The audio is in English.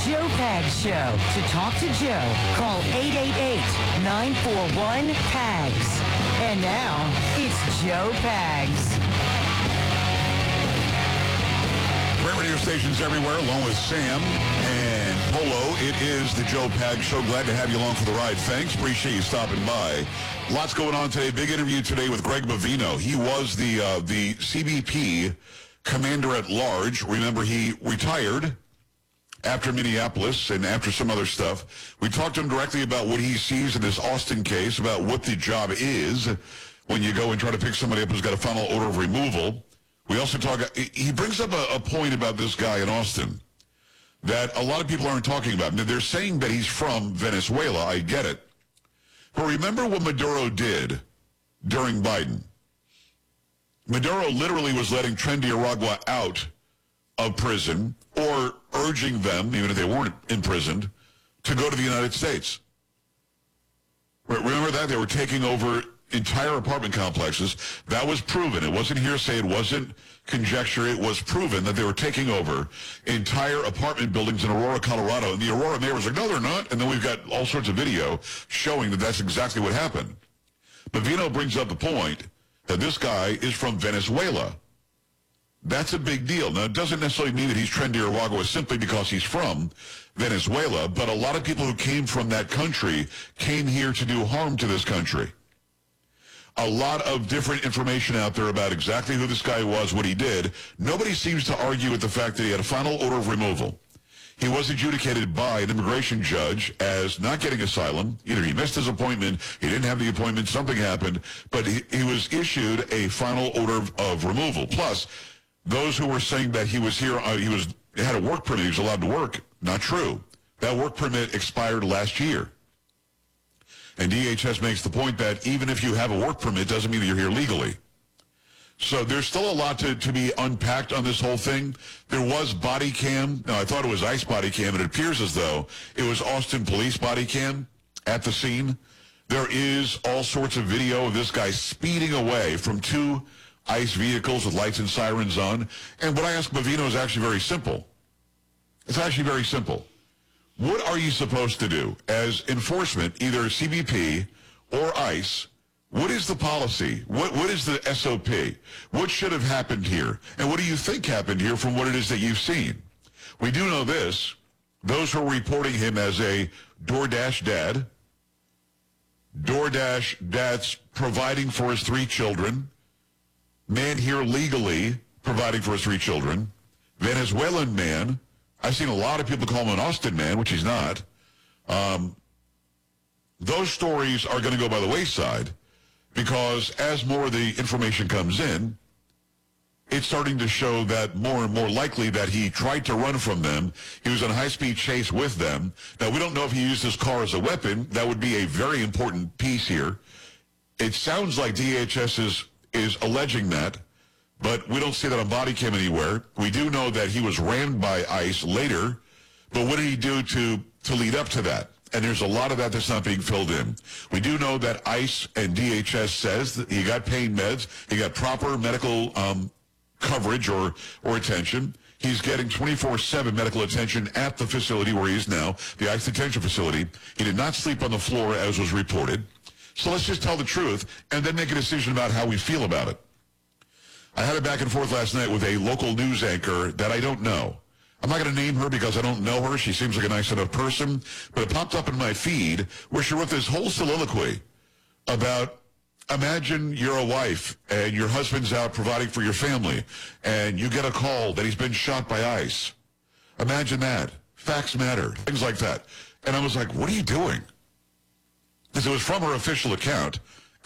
Joe Pags Show. To talk to Joe, call 888-941-PAGS. And now, it's Joe Pags. Great radio stations everywhere, along with Sam and Polo. It is the Joe Pags Show. Glad to have you along for the ride. Thanks. Appreciate you stopping by. Lots going on today. Big interview today with Greg Bavino. He was the CBP commander-at-large. Remember, he retired after Minneapolis and after some other stuff. We talked to him directly about what he sees in this Austin case, about what the job is when you go and try to pick somebody up who's got a final order of removal. We also he brings up a point about this guy in Austin that a lot of people aren't talking about. They're saying that he's from Venezuela. I get it. But remember what Maduro did during Biden. Maduro literally was letting Tren de Aragua out of prison or urging them, even if they weren't imprisoned, to go to the United States. Remember that? They were taking over entire apartment complexes. That was proven. It wasn't hearsay. It wasn't conjecture. It was proven that they were taking over entire apartment buildings in Aurora, Colorado. And the Aurora mayor was like, no, they're not. And then we've got all sorts of video showing that that's exactly what happened. Bavino brings up the point that this guy is from Venezuela. That's a big deal. Now, it doesn't necessarily mean that he's Tren de Aragua simply because he's from Venezuela, but a lot of people who came from that country came here to do harm to this country. A lot of different information out there about exactly who this guy was, what he did. Nobody seems to argue with the fact that he had a final order of removal. He was adjudicated by an immigration judge as not getting asylum. Either he missed his appointment, he didn't have the appointment, something happened, but he was issued a final order of removal. Plus, those who were saying that he was here, he had a work permit, he was allowed to work, not true. That work permit expired last year. And DHS makes the point that even if you have a work permit, doesn't mean that you're here legally. So there's still a lot to be unpacked on this whole thing. There was body cam. Now, I thought it was ICE body cam. It appears as though it was Austin police body cam at the scene. There is all sorts of video of this guy speeding away from two ICE vehicles with lights and sirens on. And what I asked Bavino is actually very simple. It's actually very simple. What are you supposed to do as enforcement, either CBP or ICE? What is the policy? What is the SOP? What should have happened here? And what do you think happened here from what it is that you've seen? We do know this. Those who are reporting him as a DoorDash dad, DoorDash dad's providing for his three children, man here legally providing for his three children, Venezuelan man. I've seen a lot of people call him an Austin man, which he's not. Those stories are going to go by the wayside because as more of the information comes in, it's starting to show that more and more likely that he tried to run from them. He was on a high-speed chase with them. Now, we don't know if he used his car as a weapon. That would be a very important piece here. It sounds like DHS is alleging that, but we don't see that on body cam anywhere. We do know that he was rammed by ICE later, but what did he do to lead up to that? And there's a lot of that that's not being filled in. We do know that ICE and DHS says that he got pain meds, he got proper medical coverage or attention. He's getting 24/7 medical attention at the facility where he is now, the ICE detention facility. He did not sleep on the floor as was reported. So let's just tell the truth and then make a decision about how we feel about it. I had a back and forth last night with a local news anchor that I don't know. I'm not going to name her because I don't know her. She seems like a nice enough person. But it popped up in my feed where she wrote this whole soliloquy about, imagine you're a wife and your husband's out providing for your family and you get a call that he's been shot by ICE. Imagine that. Facts matter. Things like that. And I was like, what are you doing? Because it was from her official account.